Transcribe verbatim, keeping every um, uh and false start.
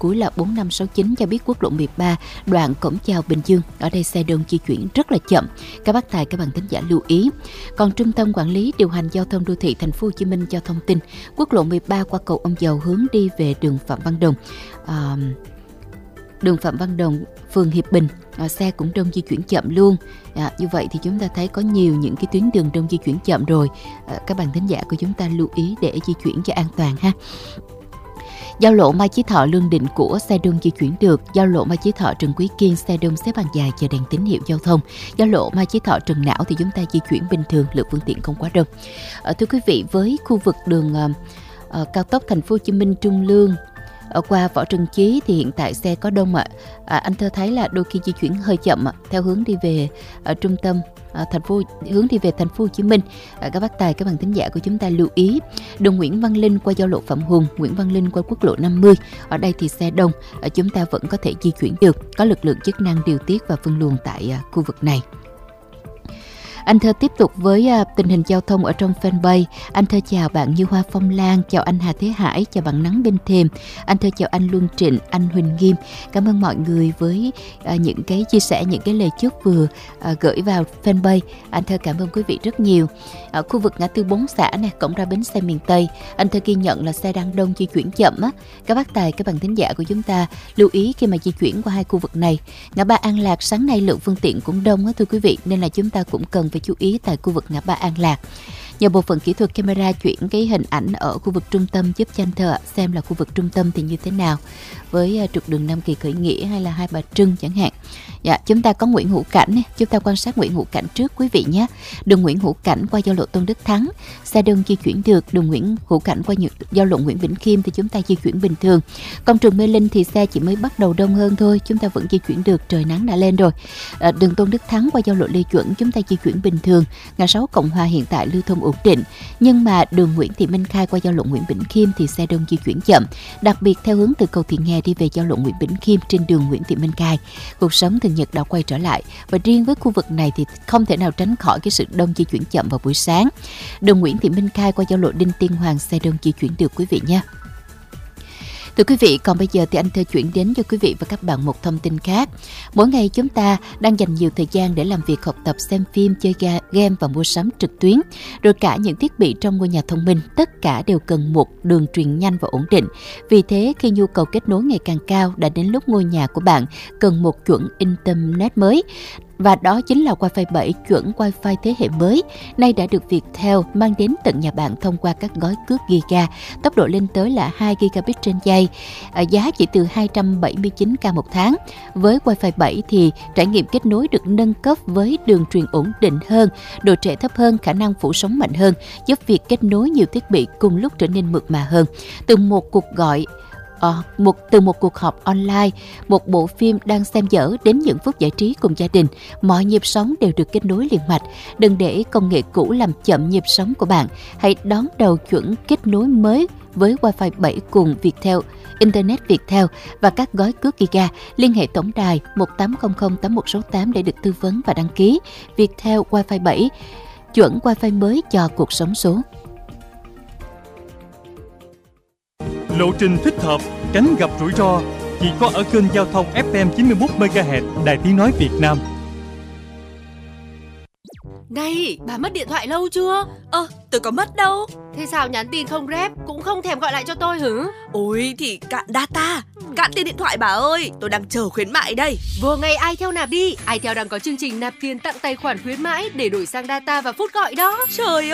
cuối là bốn năm sáu chín cho biết quốc lộ mười ba đoạn Cổng Chào Bình Dương, ở đây xe đông di chuyển rất là chậm. Các bác tài, các bạn thính giả lưu ý. Còn Trung tâm Quản lý Điều hành Giao thông Đô thị Thành phố Hồ Chí Minh cho thông tin, quốc lộ mười ba qua cầu Ông Dầu hướng đi về đường Phạm Văn Đồng. À, đường Phạm Văn Đồng, phường Hiệp Bình, à, xe cũng đông di chuyển chậm luôn. À, như vậy thì chúng ta thấy có nhiều những cái tuyến đường đông di chuyển chậm rồi. À, các bạn thính giả của chúng ta lưu ý để di chuyển cho an toàn ha. Giao lộ Mai Chí Thọ Lương Định của xe đông di chuyển được. Giao lộ Mai Chí Thọ Trần Quý Kiên xe đông xếp hàng dài chờ đèn tín hiệu giao thông. Giao lộ Mai Chí Thọ Trần Não thì chúng ta di chuyển bình thường, lượng phương tiện không quá đông. À, thưa quý vị, với khu vực đường à, à, cao tốc Thành phố Hồ Chí Minh Trung Lương ở qua Võ Trần Chí thì hiện tại xe có đông ạ. À, anh thơ thấy là đôi khi di chuyển hơi chậm ạ, theo hướng đi về ở trung tâm à, thành phố hướng đi về Thành phố Hồ Chí Minh. À, các bác tài, các bạn thính giả của chúng ta lưu ý. Đường Nguyễn Văn Linh qua giao lộ Phạm Hùng, Nguyễn Văn Linh qua quốc lộ năm mươi. Ở đây thì xe đông, à, chúng ta vẫn có thể di chuyển được. Có lực lượng chức năng điều tiết và phân luồng tại à, khu vực này. Anh Thơ tiếp tục với uh, tình hình giao thông ở trong fanpage. Anh Thơ chào bạn Như Hoa Phong Lan, chào anh Hà Thế Hải, chào bạn Nắng Bên Thềm. Anh Thơ chào anh Luân Trịnh, anh Huỳnh Nghiêm. Cảm ơn mọi người với uh, những cái chia sẻ, những cái lời chúc vừa uh, gửi vào fanpage. Anh Thơ cảm ơn quý vị rất nhiều. Ở khu vực ngã tư bốn xã này, cổng ra bến xe miền Tây, anh Thơ ghi nhận là xe đang đông di chuyển chậm á. Các bác tài, các bạn thính giả của chúng ta lưu ý khi mà di chuyển qua hai khu vực này. Ngã ba An Lạc sáng nay lượng phương tiện cũng đông á thưa quý vị, nên là chúng ta cũng cần phải chú ý tại khu vực ngã ba An Lạc. Nhờ bộ phận kỹ thuật camera chuyển cái hình ảnh ở khu vực trung tâm giúp cho anh Thơ xem là khu vực trung tâm thì như thế nào, với trục đường Nam Kỳ Khởi Nghĩa hay là Hai Bà Trưng chẳng hạn. Dạ, chúng ta có Nguyễn Hữu Cảnh này, chúng ta quan sát Nguyễn Hữu Cảnh trước quý vị nhé. Đường Nguyễn Hữu Cảnh qua giao lộ Tôn Đức Thắng, xe đông di chuyển được. Đường Nguyễn Hữu Cảnh qua giao lộ Nguyễn Bỉnh Khiêm thì chúng ta di chuyển bình thường. Công trường Mê Linh thì xe chỉ mới bắt đầu đông hơn thôi, chúng ta vẫn di chuyển được, trời nắng đã lên rồi. À, đường Tôn Đức Thắng qua giao lộ Lê Duẩn chúng ta di chuyển bình thường. Ngã sáu Cộng Hòa hiện tại lưu thông ổn định, nhưng mà đường Nguyễn Thị Minh Khai qua giao lộ Nguyễn Bỉnh Khiêm thì xe đông di chuyển chậm, đặc biệt theo hướng từ cầu Thị Nghè đi về giao lộ Nguyễn Bỉnh Khiêm trên đường Nguyễn Thị Minh Khai. Cuộc sống thường nhật đã quay trở lại, và riêng với khu vực này thì không thể nào tránh khỏi cái sự đông di chuyển chậm vào buổi sáng. Đường Nguyễn Thị Minh Khai qua giao lộ Đinh Tiên Hoàng xe đông di chuyển được quý vị nha. Thưa quý vị, còn bây giờ thì anh Thơ chuyển đến cho quý vị và các bạn một thông tin khác. Mỗi ngày chúng ta đang dành nhiều thời gian để làm việc, học tập, xem phim, chơi game và mua sắm trực tuyến. Rồi cả những thiết bị trong ngôi nhà thông minh, tất cả đều cần một đường truyền nhanh và ổn định. Vì thế, khi nhu cầu kết nối ngày càng cao, đã đến lúc ngôi nhà của bạn cần một chuẩn internet mới. Và đó chính là Wi-Fi bảy chuẩn Wi-Fi thế hệ mới, nay đã được Viettel mang đến tận nhà bạn thông qua các gói cước Giga, tốc độ lên tới là hai gigabit trên giây, à, giá chỉ từ hai trăm bảy mươi chín k một tháng. Với Wi-Fi bảy thì trải nghiệm kết nối được nâng cấp với đường truyền ổn định hơn, độ trễ thấp hơn, khả năng phủ sóng mạnh hơn, giúp việc kết nối nhiều thiết bị cùng lúc trở nên mượt mà hơn. Từ một cuộc gọi À, một từ một cuộc họp online, một bộ phim đang xem dở đến những phút giải trí cùng gia đình, mọi nhịp sống đều được kết nối liền mạch. Đừng để công nghệ cũ làm chậm nhịp sống của bạn. Hãy đón đầu chuẩn kết nối mới với Wi-Fi bảy cùng Viettel, Internet Viettel và các gói cước Giga. Liên hệ tổng đài một tám không không tám một sáu tám để được tư vấn và đăng ký. Viettel Wi-Fi bảy, chuẩn Wi-Fi mới cho cuộc sống số. Lộ trình thích hợp, tránh gặp rủi ro chỉ có ở kênh giao thông ép em chín mươi mốt mê ga héc Đài Tiếng nói Việt Nam. Này, bà mất điện thoại lâu chưa? Ơ, tôi có mất đâu. Thế sao nhắn tin không rep, cũng không thèm gọi lại cho tôi hử? Ôi thì cạn data, cạn tiền điện thoại bà ơi, tôi đang chờ khuyến mại đây. Vừa ngày iTel nạp đi, iTel đang có chương trình nạp tiền tặng tài khoản khuyến mãi để đổi sang data và phút gọi đó. Trời ơi!